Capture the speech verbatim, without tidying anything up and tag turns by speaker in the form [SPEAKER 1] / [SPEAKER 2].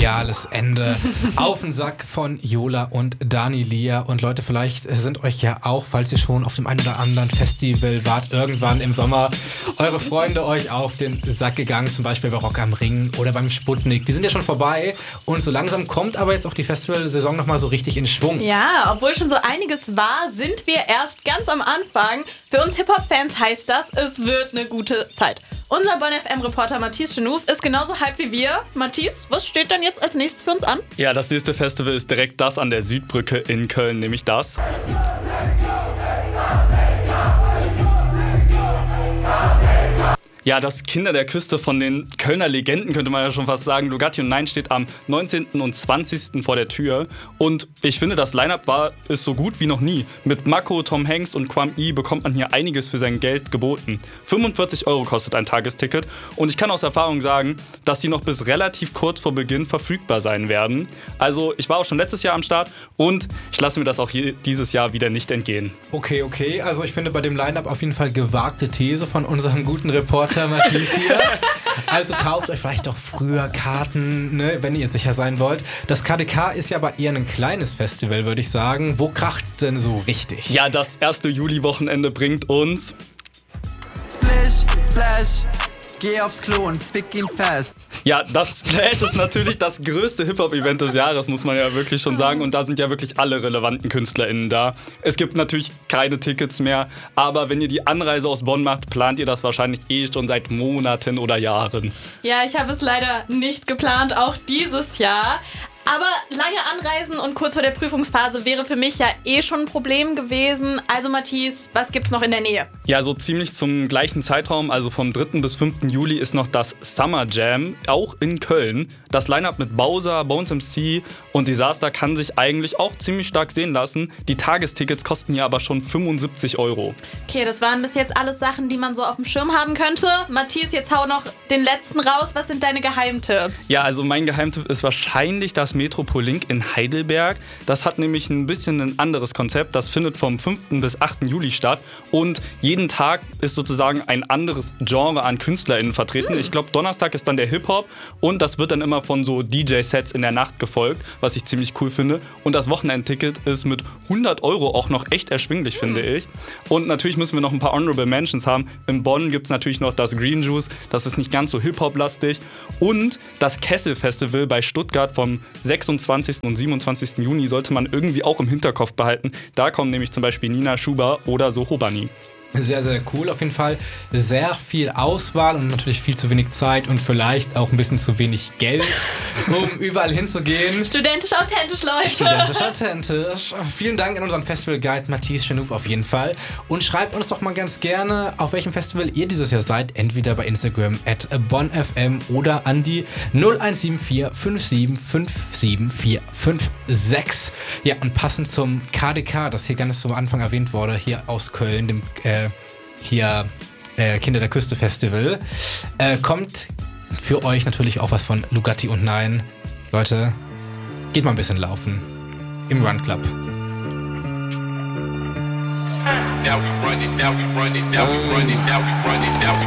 [SPEAKER 1] brachiales Ende. Auf den Sack von Jola und Dani Lia. Und Leute, vielleicht sind euch ja auch, falls ihr schon auf dem einen oder anderen Festival wart, irgendwann im Sommer, eure Freunde euch auf den Sack gegangen, zum Beispiel bei Rock am Ring oder beim Sputnik. Die sind ja schon vorbei und so langsam kommt aber jetzt auch die Festivalsaison nochmal so richtig in Schwung.
[SPEAKER 2] Ja, obwohl schon so einiges war, sind wir erst ganz am Anfang. Für uns Hip-Hop-Fans heißt das, es wird eine gute Zeit. Unser Bonn F M-Reporter Matthias Schenouf ist genauso hyped wie wir. Matthias, was steht denn jetzt als nächstes für uns an?
[SPEAKER 3] Ja, das nächste Festival ist direkt das an der Südbrücke in Köln, nämlich das. Ja, das Kinder der Küste von den Kölner Legenden, könnte man ja schon fast sagen. Lugatti und Nein steht am neunzehnten und zwanzigsten vor der Tür. Und ich finde, das Line-Up war ist so gut wie noch nie. Mit Mako, Tom Hanks und Kwam I bekommt man hier einiges für sein Geld geboten. fünfundvierzig Euro kostet ein Tagesticket. Und ich kann aus Erfahrung sagen, dass die noch bis relativ kurz vor Beginn verfügbar sein werden. Also ich war auch schon letztes Jahr am Start und ich lasse mir das auch hier, dieses Jahr wieder nicht entgehen.
[SPEAKER 1] Okay, okay. Also ich finde bei dem Line-Up auf jeden Fall gewagte These von unserem guten Reporter Matthias hier. Also kauft euch vielleicht doch früher Karten, ne, wenn ihr sicher sein wollt. Das K D K ist ja aber eher ein kleines Festival, würde ich sagen. Wo kracht's denn so richtig?
[SPEAKER 3] Ja, das erste Juli-Wochenende bringt uns...
[SPEAKER 4] Splish, Splash, geh aufs Klo und fick ihn fest.
[SPEAKER 3] Ja, das Splash ist natürlich das größte Hip-Hop-Event des Jahres, muss man ja wirklich schon sagen. Und da sind ja wirklich alle relevanten KünstlerInnen da. Es gibt natürlich keine Tickets mehr, aber wenn ihr die Anreise aus Bonn macht, plant ihr das wahrscheinlich eh schon seit Monaten oder Jahren.
[SPEAKER 2] Ja, ich habe es leider nicht geplant, auch dieses Jahr. Aber lange Anreisen und kurz vor der Prüfungsphase wäre für mich ja eh schon ein Problem gewesen. Also Matthias, was gibt's noch in der Nähe?
[SPEAKER 3] Ja, so ziemlich zum gleichen Zeitraum, also vom dritten bis fünften Juli, ist noch das Summer Jam, auch in Köln. Das Line-Up mit Bowser, Bones M C und Disaster kann sich eigentlich auch ziemlich stark sehen lassen. Die Tagestickets kosten hier aber schon fünfundsiebzig Euro.
[SPEAKER 2] Okay, das waren bis jetzt alles Sachen, die man so auf dem Schirm haben könnte. Matthias, jetzt hau noch den letzten raus. Was sind deine Geheimtipps?
[SPEAKER 3] Ja, also mein Geheimtipp ist wahrscheinlich das Metropolink in Heidelberg. Das hat nämlich ein bisschen ein anderes Konzept. Das findet vom fünften bis achten Juli statt. Und jeden Tag ist sozusagen ein anderes Genre an KünstlerInnen vertreten. Ich glaube, Donnerstag ist dann der Hip-Hop. Und das wird dann immer von so D J-Sets in der Nacht gefolgt, was ich ziemlich cool finde. Und das Wochenendticket ist mit hundert Euro auch noch echt erschwinglich, finde ich. Und natürlich müssen wir noch ein paar Honorable Mentions haben. In Bonn gibt es natürlich noch das Green Juice. Das ist nicht ganz so Hip-Hop-lastig. Und das Kessel-Festival bei Stuttgart vom sechsundzwanzigsten und siebenundzwanzigsten Juni sollte man irgendwie auch im Hinterkopf behalten. Da kommen nämlich zum Beispiel Nina Schuber oder Soho Bunny.
[SPEAKER 1] Sehr, sehr cool auf jeden Fall. Sehr viel Auswahl und natürlich viel zu wenig Zeit und vielleicht auch ein bisschen zu wenig Geld, um überall hinzugehen.
[SPEAKER 2] Studentisch authentisch, Leute.
[SPEAKER 1] Studentisch authentisch. Vielen Dank an unseren Festival-Guide Matthias Schenouf auf jeden Fall. Und schreibt uns doch mal ganz gerne, auf welchem Festival ihr dieses Jahr seid. Entweder bei Instagram at bonnfm oder an die null eins sieben vier fünf sieben fünf sieben vier fünf sechs. Ja, und passend zum K D K, das hier ganz zum Anfang erwähnt wurde, hier aus Köln, dem äh, hier äh, Kinder der Küste Festival, äh, kommt für euch natürlich auch was von Lugatti und Nein. Leute, geht mal ein bisschen laufen im Run Club.
[SPEAKER 5] Now we run it, now we run it, now we run it, now we run it, now we